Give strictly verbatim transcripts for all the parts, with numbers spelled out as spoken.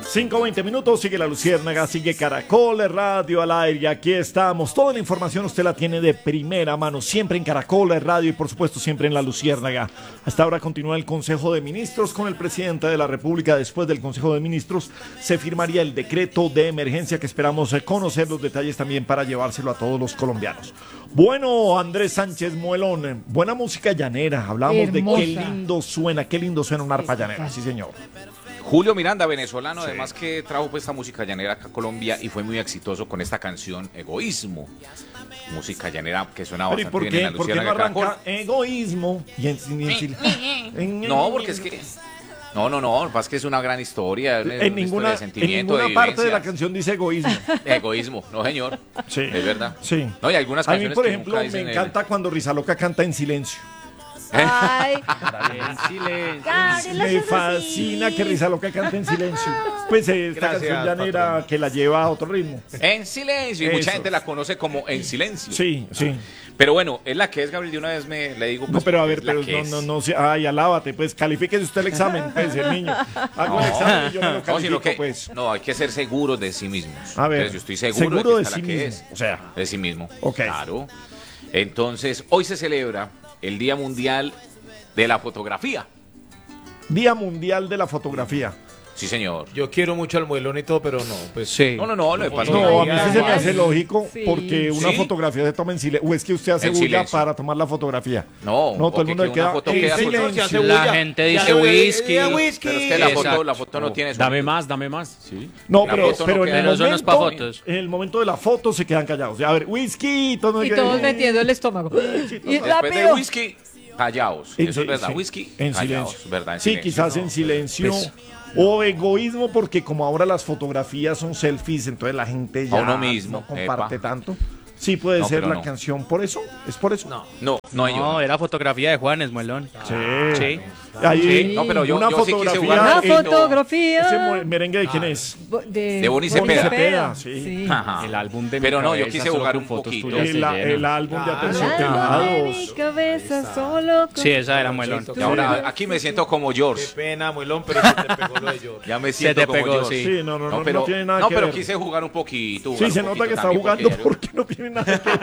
cinco veinte minutos, sigue La Luciérnaga, sigue Caracol Radio al aire y aquí estamos. Toda la información usted la tiene de primera mano, siempre en Caracol Radio y por supuesto siempre en La Luciérnaga. Hasta ahora continúa el Consejo de Ministros con el presidente de la República. Después del Consejo de Ministros se firmaría el decreto de emergencia que esperamos conocer los detalles también para llevárselo a todos los colombianos. Bueno, Andrés Sánchez Muelón, buena música llanera. Hablamos Hermosa. de qué lindo suena, qué lindo suena una arpa llanera, sí señor. Julio Miranda, venezolano, Sí. además que trajo pues esta música llanera acá a Colombia y fue muy exitoso con esta canción Egoísmo. Música llanera que suena Pero ¿y bastante por bien en qué, la por qué no Luciérnaga Caracol. arranca egoísmo? Y en, y en- en- No, porque es que... No, no, no, lo que pasa es que es una gran historia, una en historia ninguna, de en sentimiento, ninguna de parte de la vivencias. canción dice egoísmo. Egoísmo, no señor, Sí. es verdad. Sí. No, y algunas A mí, canciones por que ejemplo, nunca me dicen el- encanta cuando Rizaloca canta en silencio. Ay, En silencio. Gabriela, Me eso es fascina así. que Rizaloca cante en silencio. Pues eh, esta Gracias, canción llanera patrón. que la lleva a otro ritmo. En silencio, y Eso. mucha gente la conoce como En Silencio. Sí, sí. Pero bueno, es la que es, Gabriel, de una vez me le digo. No, Pues, pero a ver, es la pero que no, es. no, no, se- ay, alábate, pues califíquese usted el examen, pues, el niño. Hago el examen y yo no lo No, califico, sino que, pues. no, hay que ser seguros de sí mismos. A ver, Entonces, yo estoy seguro, seguro de, de que sí esta la que mismo, es. o sea. De sí mismo. Ok. Claro. Entonces, hoy se celebra el Día Mundial de la Fotografía. Día Mundial de la Fotografía. Sí, señor. Yo quiero mucho al muelón y todo, pero no, pues Sí. No, no, no, lo que pasa No, a es mí que- sí se me hace lógico Sí. porque una ¿Sí? fotografía se toma en silencio. O es que usted hace En bulla silencio. para tomar la fotografía. No, no todo el porque mundo le que una queda foto en queda sola. silencio. La gente dice whisky. whisky. Pero es que la foto, Exacto. la foto no tiene Dame sonido. más, dame más. Sí. No, La pero, foto no pero en, queda- el Pero eso no es pa' momento, fotos. en el momento de la foto se quedan callados. A ver, whisky, todo Y todos metiendo el estómago. Y Después de rápido. whisky, callaos. En Eso es si- verdad. sí, Whisky, en callaos. silencio. ¿Verdad? En Sí, silencio. quizás en silencio. Pues, O egoísmo, porque como ahora las fotografías son selfies, entonces la gente ya uno mismo, no comparte epa. tanto. Sí, puede No, ser pero la no. canción. ¿Por eso? ¿Es por eso? No. No, no, yo. No, era fotografía de Juanes Muelón. Sí. Sí. Ahí, Sí, no, pero yo- una yo sí quise fotografía. jugar Una un poquito. ¿Ese mo- fotografía. merengue de quién es? Bo- De, De Bonnie Bonnie Cepeda. Cepeda, sí. Ajá. El álbum de mi Pero no, yo cabeza, quise solo jugar con un fotos poquito. tuyas se El, llena. el álbum de Ah, El alma de mi Aterciopelados. cabeza solo con- Sí, esa era Muelón. Y ahora aquí me siento como Qué George. pena, muelón, pero se te pegó lo de George. Ya me Se siento te como pegó, George. sí. Sí, no, no, no, pero, no tiene nada no, que pero ver. quise jugar un poquito. Sí, jugar se un nota poquito que está también, jugando porque- porque no tiene nada que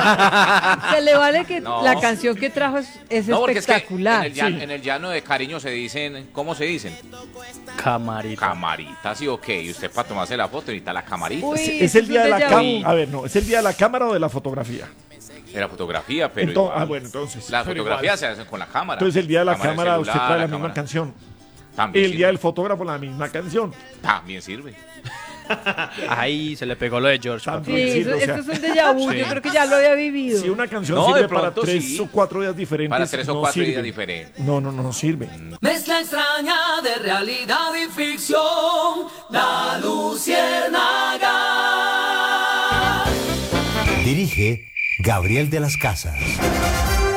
ver. Se le vale que No. la canción que trajo es, es No, porque es que espectacular. en, el llano, sí. en el llano de cariño se dicen, ¿cómo se dicen? Camarita. Camarita, sí, ok. Y usted para tomarse la foto necesita la camarita Uy, Es el día de la déjà cámara. vu. A ver, no, ¿es el día de la cámara o de la fotografía? de la fotografía, pero Ento- igual. ah, bueno, entonces. Las Pero fotografías se hacen con la cámara. Entonces el día de la Cámara cámara usted celular, trae la misma cámara- canción. También El sirve. día del fotógrafo la misma canción. También sirve. Ahí se le pegó lo de George. papi. También. Sí, Sí, eso, o sea, esto es un déjà vu. sí. Yo creo que ya lo había vivido. Si una canción No, sirve de para pronto tres sí. o cuatro días diferentes, Para tres o no cuatro sirve. días diferentes. No, no, no, no sirve. Mezcla extraña de realidad y ficción, La Luciérnaga. Dirige Gabriel de las Casas.